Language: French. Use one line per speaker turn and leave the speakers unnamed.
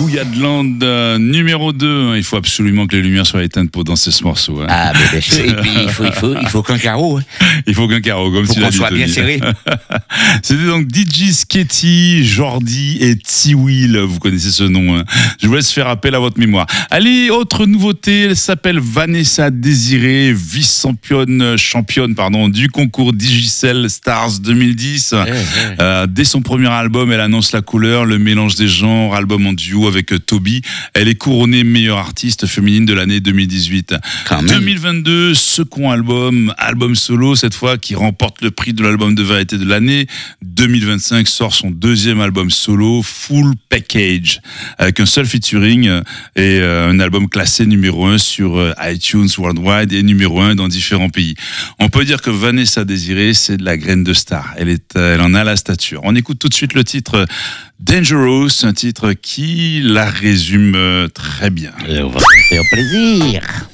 Yadland, numéro 2. Il faut absolument que les lumières soient éteintes pour danser ce morceau. Hein.
Ah, mais bien sûr. Et puis, il faut qu'un carreau. Hein.
Il faut qu'un carreau, comme tu l'as dit.
Faut qu'on soit bien serré.
C'était donc DJ Sketty, Jordi et T-Will. Vous connaissez ce nom. Hein. Je vous laisse faire appel à votre mémoire. Allez, autre nouveauté. Elle s'appelle Vanessa Désiré, championne du concours Digicel Stars 2010. Dès son premier album, elle annonce la couleur, le mélange des genres, album en duo avec Toby. Elle est couronnée meilleure artiste féminine de l'année 2018. 2022, second album solo cette fois, qui remporte le prix de l'album de variété de l'année. 2025 sort son deuxième album solo, Full Package, avec un seul featuring et un album classé numéro 1 sur iTunes Worldwide et numéro 1 dans différents pays. On peut dire que Vanessa Désiré, c'est de la graine de star. Elle en a la stature. On écoute tout de suite le titre Dangerous, un titre qui la résume très bien.
Et on va se faire plaisir.